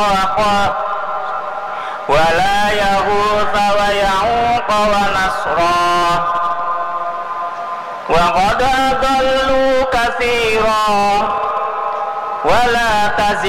ولا يغوث ويعوق ونسرا وقد أضلوا كثيرا ولا تزد